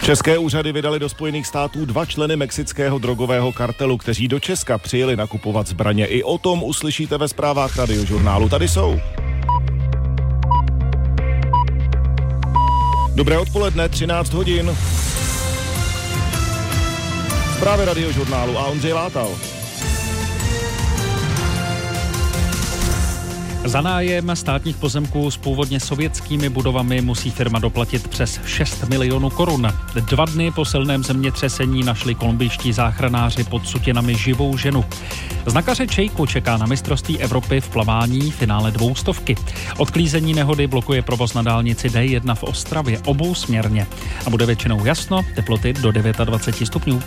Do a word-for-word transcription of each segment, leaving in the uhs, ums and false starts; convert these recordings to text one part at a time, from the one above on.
České úřady vydali do Spojených států dva členy mexického drogového kartelu, kteří do Česka přijeli nakupovat zbraně. I o tom uslyšíte ve zprávách Radiožurnálu. Tady jsou. Dobré odpoledne, třináct hodin. Zprávy Radiožurnálu a Ondřej Látal. Za nájem státních pozemků s původně sovětskými budovami musí firma doplatit přes šest milionů korun. Dva dny po silném zemětřesení našli kolumbijští záchranáři pod sutinami živou ženu. Znakaře Čejku čeká na mistrovství Evropy v plavání finále dvoustovky. Odklízení nehody blokuje provoz na dálnici D jedna v Ostravě obousměrně. A bude většinou jasno, teploty do dvacet devět stupňů.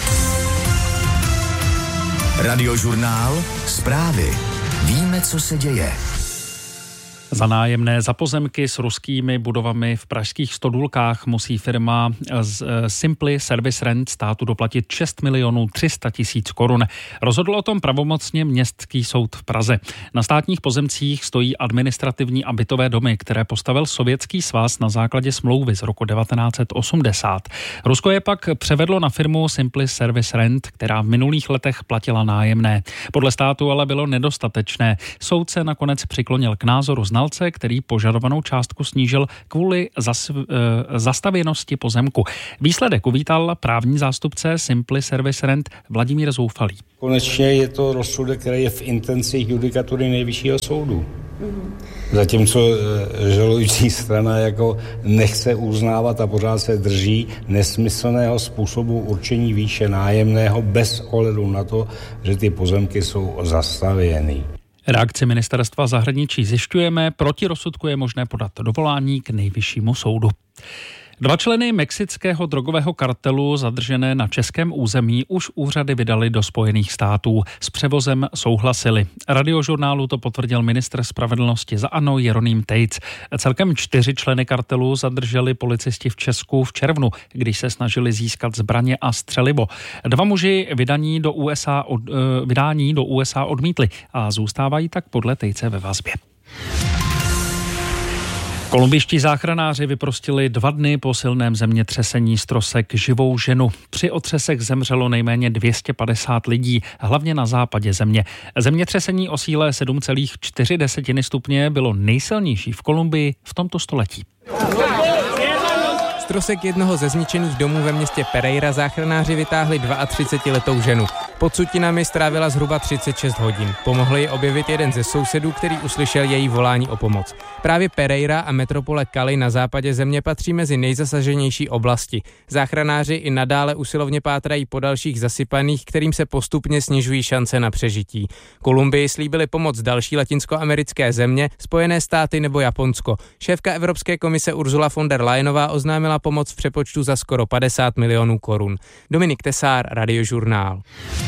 Radiožurnál, zprávy. Víme, co se děje. Za nájemné za pozemky s ruskými budovami v pražských Stodůlkách musí firma z Simply Service Rent státu doplatit šest milionů tři sta tisíc korun. Rozhodl o tom pravomocně Městský soud v Praze. Na státních pozemcích stojí administrativní a bytové domy, které postavil Sovětský svaz na základě smlouvy z roku devatenáct set osmdesát. Rusko je pak převedlo na firmu Simply Service Rent, která v minulých letech platila nájemné. Podle státu ale bylo nedostatečné. Soud se nakonec přiklonil k názoru znalce, který požadovanou částku snížil kvůli zas, e, zastavěnosti pozemku. Výsledek uvítal právní zástupce Simply Service Rent Vladimír Zoufalý. Konečně je to rozsudek, který je v intencích judikatury Nejvyššího soudu. Mm. Zatímco e, žalující strana jako nechce uznávat a pořád se drží nesmyslného způsobu určení výše nájemného bez ohledu na to, že ty pozemky jsou zastavěny. Reakci ministerstva zahraničí zjišťujeme, proti rozsudku je možné podat dovolání k Nejvyššímu soudu. Dva členy mexického drogového kartelu zadržené na českém území už úřady vydali do Spojených států. S převozem souhlasili. Radiožurnálu to potvrdil ministr spravedlnosti za ANO Jeroným Tejc. Celkem čtyři členy kartelu zadrželi policisti v Česku v červnu, když se snažili získat zbraně a střelivo. Dva muži vydání do U S A, od, vydání do U S A odmítli a zůstávají tak podle Tejce ve vazbě. Kolumbijští záchranáři vyprostili dva dny po silném zemětřesení z trosek živou ženu. Při otřesech zemřelo nejméně dvě stě padesát lidí, hlavně na západě země. Zemětřesení o síle sedm celá čtyři stupně bylo nejsilnější v Kolumbii v tomto století. Z trosek jednoho ze zničených domů ve městě Pereira záchranáři vytáhli třicetiletou ženu. Pod sutinami strávila zhruba třicet šest hodin. Pomohl jí objevit jeden ze sousedů, který uslyšel její volání o pomoc. Právě Pereira a metropole Cali na západě země patří mezi nejzasaženější oblasti. Záchranáři i nadále usilovně pátrají po dalších zasypaných, kterým se postupně snižují šance na přežití. Kolumbii slíbili pomoc další latinskoamerické země, Spojené státy nebo Japonsko. Šéfka Evropské komise Ursula von der Leyenová oznámila pomoc v přepočtu za skoro padesát milionů korun. Dominik Tesár, Radiožurnál.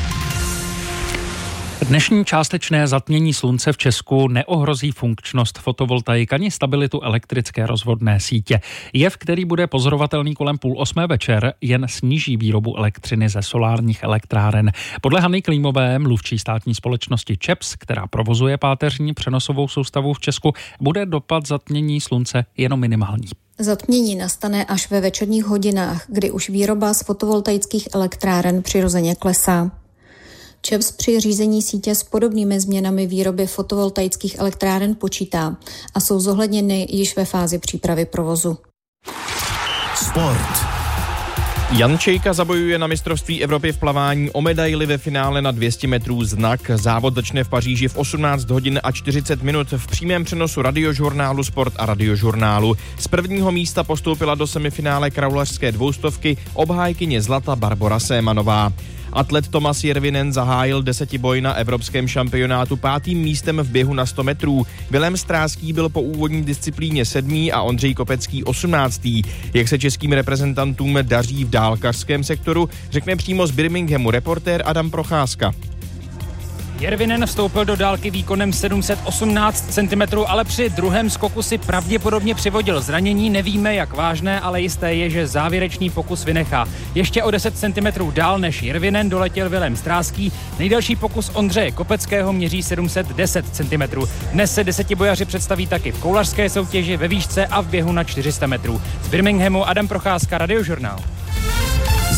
Dnešní částečné zatmění slunce v Česku neohrozí funkčnost fotovoltaik ani stabilitu elektrické rozvodné sítě. Jev, který bude pozorovatelný kolem půl osmé večer, jen sníží výrobu elektřiny ze solárních elektráren. Podle Hany Klímové, mluvčí státní společnosti ČEPS, která provozuje páteřní přenosovou soustavu v Česku, bude dopad zatmění slunce jenom minimální. Zatmění nastane až ve večerních hodinách, kdy už výroba z fotovoltaických elektráren přirozeně klesá. ČEPS při řízení sítě s podobnými změnami výroby fotovoltaických elektráren počítá a jsou zohledněny již ve fázi přípravy provozu. Sport. Jan Čejka zabojuje na mistrovství Evropy v plavání o medaili ve finále na dvě stě metrů znak. Závod začne v Paříži v osmnáct hodin a čtyřicet minut v přímém přenosu Radiožurnálu Sport a Radiožurnálu. Z prvního místa postoupila do semifinále kraulařské dvoustovky obhájkyně zlata Barbora Sémanová. Atlet Tomas Järvinen zahájil desetiboj na evropském šampionátu pátým místem v běhu na sto metrů. Vilém Stráský byl po úvodní disciplíně sedmý a Ondřej Kopecký osmnáctý. Jak se českým reprezentantům daří v dálkařském sektoru, řekne přímo z Birminghamu reportér Adam Procházka. Järvinen vstoupil do dálky výkonem sedm set osmnáct centimetrů, ale při druhém skoku si pravděpodobně přivodil zranění. Nevíme, jak vážné, ale jisté je, že závěrečný pokus vynechá. Ještě o deset centimetrů dál než Järvinen doletěl Vilém Stráský. Nejdelší pokus Ondřeje Kopeckého měří sedm set deset centimetrů. Dnes se desetibojaři představí taky v koulařské soutěži, ve výšce a v běhu na čtyři sta metrů. Z Birminghamu Adam Procházka, Radiožurnál.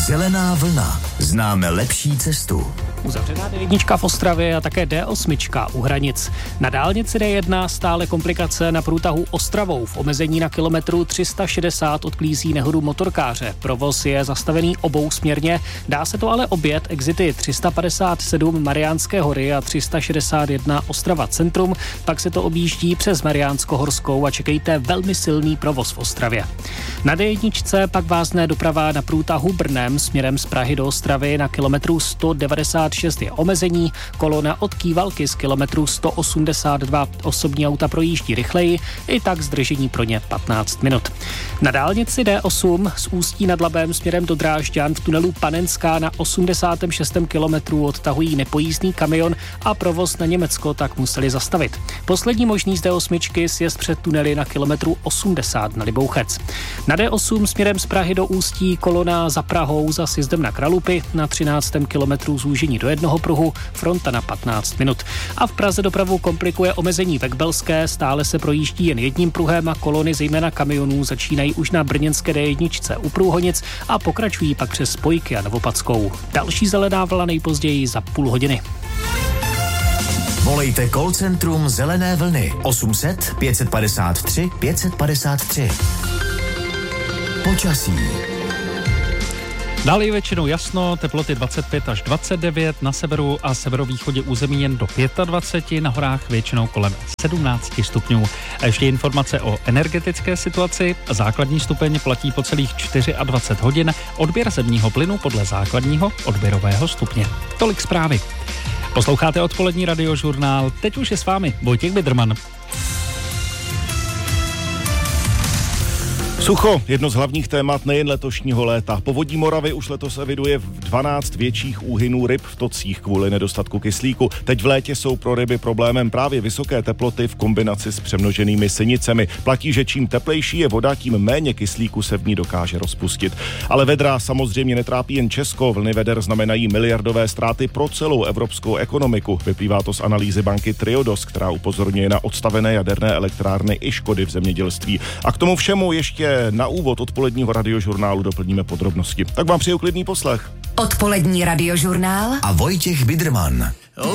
Zelená vlna. Známe lepší cestu. Uzavřená D jedna v Ostravě a také D osm u hranic. Na dálnici D jedna stále komplikace na průtahu Ostravou. V omezení na kilometru tři sta šedesát odklízí nehodu motorkáře. Provoz je zastavený obousměrně. Dá se to ale objet exity tři sta padesát sedm Mariánské hory a tři sta šedesát jedna Ostrava centrum. Pak se to objíždí přes Mariánsko-horskou a čekejte velmi silný provoz v Ostravě. Na D jedna pak vázne doprava na průtahu Brnem směrem z Prahy do Ostravy na kilometru sto devadesát šest je omezení. Kolona od Kývalky z kilometru sto osmdesát dva osobní auta projíždí rychleji, i tak zdržení pro ně patnáct minut. Na dálnici D osm z Ústí nad Labem směrem do Drážďan v tunelu Panenská na osmdesátém šestém kilometru odtahují nepojízdný kamion a provoz na Německo tak museli zastavit. Poslední možný z D osm sjezd před tunely na kilometru osmdesát na Libouchec. Na D osm směrem z Prahy do Ústí kolona za Prahou za sjezdem na Kralupy na třináctém kilometru zúžení do jednoho pruhu, fronta na patnáct minut. A v Praze dopravu komplikuje omezení ve Kbelské, stále se projíždí jen jedním pruhem a kolony zejména kamionů začínají už na brněnské D jedna u Průhonic a pokračují pak přes Spojky a Novopadskou. Další zelená vlna nejpozději za půl hodiny. Volejte call centrum Zelené vlny osm set pět padesát tři pět padesát tři. Počasí. Dále je většinou jasno, teploty dvacet pět až dvacet devět, na severu a severovýchodě území jen do dvacet pět, na horách většinou kolem sedmnáct stupňů. A ještě informace o energetické situaci. Základní stupeň platí po celých dvacet čtyři hodin, odběr zemního plynu podle základního odběrového stupně. Tolik zprávy. Posloucháte odpolední radiožurnál, teď už je s vámi Vojtěch Bidrman. Sucho, jedno z hlavních témat nejen letošního léta. Povodí Moravy už letos eviduje dvanáct větších úhynů ryb v tocích kvůli nedostatku kyslíku. Teď v létě jsou pro ryby problémem právě vysoké teploty v kombinaci s přemnoženými sinicemi. Platí, že čím teplejší je voda, tím méně kyslíku se v ní dokáže rozpustit. Ale vedra samozřejmě netrápí jen Česko. Vlny veder znamenají miliardové ztráty pro celou evropskou ekonomiku. Vyplývá to z analýzy banky Triodos, která upozorňuje na odstavené jaderné elektrárny i škody v zemědělství. A k tomu všemu ještě na úvod odpoledního radiožurnálu doplníme podrobnosti. Tak vám přeju klidný poslech. Odpolední radiožurnál a Vojtěch Bidrman.